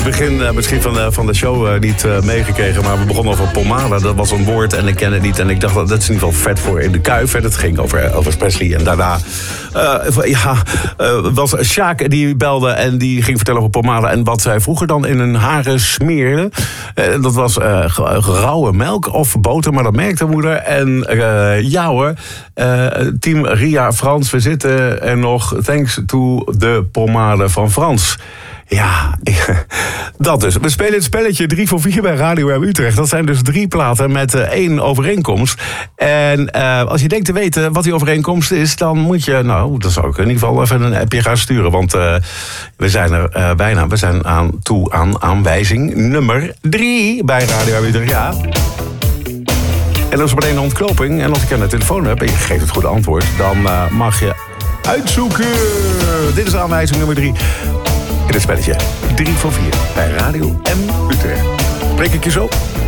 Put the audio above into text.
begin misschien van de show niet meegekregen. Maar we begonnen over pomade. Dat was een woord en ik ken het niet. En ik dacht, dat is in ieder geval vet voor in de kuif. Het ging over Presley. En daarna was Sjaak die belde en die ging vertellen over pomade. En wat zij vroeger dan in hun haren smeerden. Dat was rauwe melk of boter, maar dat merkte moeder. En ja hoor, team Ria Frans, we zitten er nog thanks to de pomade van Frans. Ja, dat dus. We spelen het spelletje 3 voor 4 bij Radio M Utrecht. Dat zijn dus 3 platen met 1 overeenkomst. En als je denkt te weten wat die overeenkomst is, dan moet je, dan zou ik in ieder geval even een appje gaan sturen. Want we zijn er bijna. We zijn toe aan aanwijzing nummer 3 bij Radio M Utrecht. Ja. En als er meteen een ontknoping en als ik aan de telefoon heb en je geeft het goede antwoord, dan mag je uitzoeken. Dit is aanwijzing nummer 3. In het spelletje 3 voor 4 bij Radio M Utrecht. Spreek ik je zo?